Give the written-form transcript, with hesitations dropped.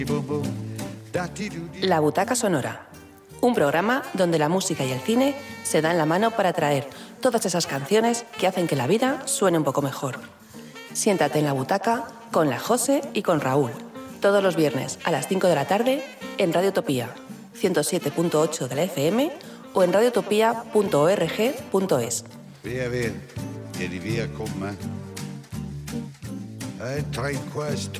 La Butaca Sonora, un programa donde la música y el cine se dan la mano para traer todas esas canciones que hacen que la vida suene un poco mejor. Siéntate en la butaca con la José y con Raúl, todos los viernes a las 5 de la tarde en Radio Utopía, 107.8 de la FM o en radiotopia.org.es. Vieni via con me. Entra in questo